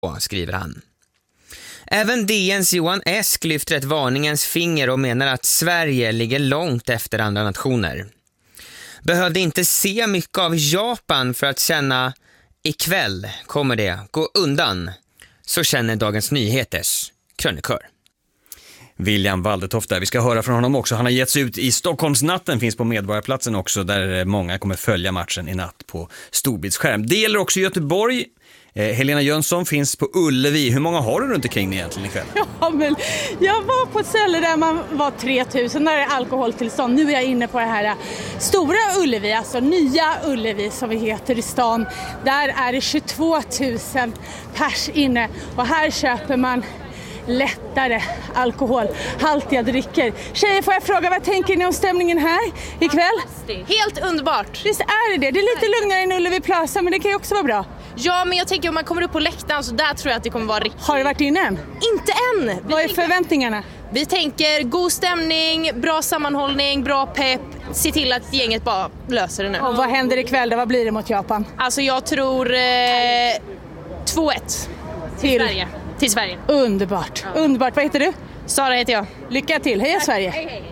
skriver han. Även DNs Johan Esk lyfter ett varningens finger och menar att Sverige ligger långt efter andra nationer. Behövde inte se mycket av Japan för att känna ikväll kommer det gå undan. Så känner Dagens Nyheters krönikör. William Waldetoft där. Vi ska höra från honom också. Han har getts ut i Stockholmsnatten, finns på Medborgarplatsen också, där många kommer följa matchen i natt på storbildsskärm. Det gäller också Göteborg. Helena Jönsson finns på Ullevi. Hur många har du runt omkring dig egentligen ikväll? Ja, men jag var på ett ställe där man var 3000, där är alkoholtillstånd. Nu är jag inne på det här stora Ullevi, alltså nya Ullevi som vi heter i stan. Där är det 22 000 pers inne och här köper man lättare alkoholhaltiga drycker. Tjejer, får jag fråga, vad tänker ni om stämningen här ikväll? Helt underbart. Visst är det? Det är lite lugnare än Ullevi Plaza, men det kan ju också vara bra. Ja, men jag tänker om man kommer upp på läktaren så där tror jag att det kommer vara riktigt. Har du varit inne än? Inte än. Vad är förväntningarna? Vi tänker god stämning, bra sammanhållning, bra pepp. Se till att gänget bara löser det nu. Och vad händer ikväll då? Vad blir det mot Japan? Alltså jag tror 2-1 till Sverige. Underbart. Ja. Underbart. Vad heter du? Sara heter jag. Lycka till. Heja Sverige. Hej.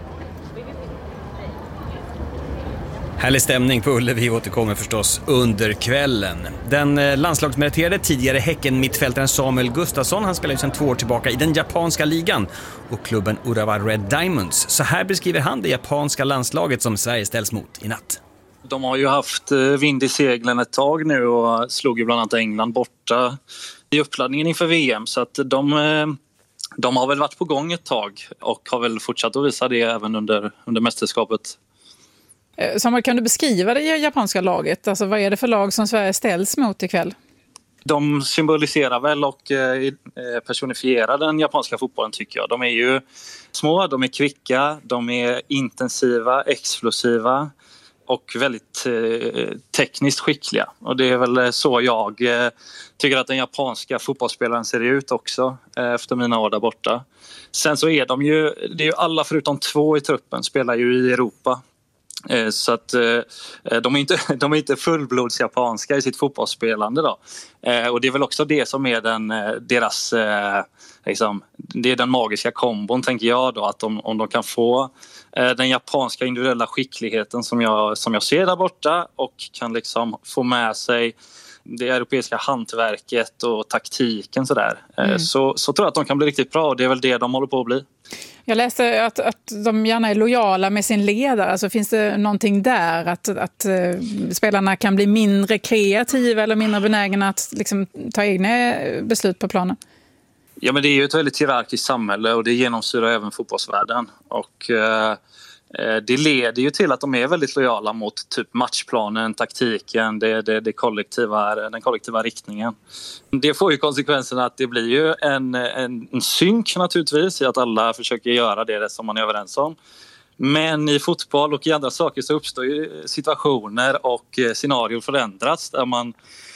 Härlig stämning på Ullevi återkommer förstås under kvällen. Den landslagsmeriterade tidigare Häcken-mittfältaren Samuel Gustafsson, han spelar ju sedan 2 år tillbaka i den japanska ligan och klubben Urawa Red Diamonds. Så här beskriver han det japanska landslaget som Sverige ställs mot i natt. De har ju haft vind i seglen ett tag nu och slog ju bland annat England borta i uppladdningen inför VM, så att de har väl varit på gång ett tag och har väl fortsatt att visa det även under mästerskapet. Samuel, kan du beskriva det japanska laget? Alltså, vad är det för lag som Sverige ställs mot ikväll? De symboliserar väl och personifierar den japanska fotbollen, tycker jag. De är ju små, de är kvicka, de är intensiva, explosiva och väldigt tekniskt skickliga. Och det är väl så jag tycker att den japanska fotbollsspelaren ser ut också efter mina år där borta. Sen så är det är ju alla förutom 2 i truppen spelar ju i Europa. Så att de är inte fullblods japanska i sitt fotbollsspelande då. Och det är väl också det som är deras liksom, det är den magiska kombon, tänker jag då, att om de kan få den japanska individuella skickligheten som jag ser där borta och kan liksom få med sig det europeiska hantverket och taktiken sådär. Så tror jag att de kan bli riktigt bra, och det är väl det de håller på att bli. Jag läste att de gärna är lojala med sin ledare. Alltså, finns det någonting där att spelarna kan bli mindre kreativa eller mindre benägna att liksom ta egna beslut på planen? Ja, men det är ju ett väldigt hierarkiskt samhälle och det genomsyrar även fotbollsvärlden. Och det leder ju till att de är väldigt lojala mot typ matchplanen, taktiken, den kollektiva riktningen. Det får ju konsekvensen att det blir ju en synk naturligtvis i att alla försöker göra det som man är överens om. Men i fotboll och i andra saker så uppstår ju situationer och scenarier förändras där man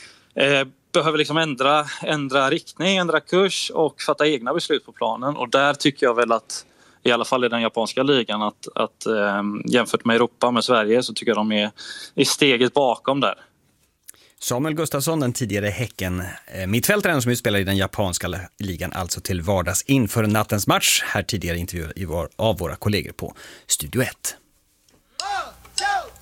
behöver liksom ändra riktning, ändra kurs och fatta egna beslut på planen. Och där tycker jag väl att i alla fall i den japanska ligan att jämfört med Europa, med Sverige, så tycker jag de är i steget bakom där. Samuel Gustafsson, den tidigare Häcken mittfältaren som spelar i den japanska ligan, alltså till vardags inför nattens match. Här tidigare intervjuer av våra kollegor på Studio 1.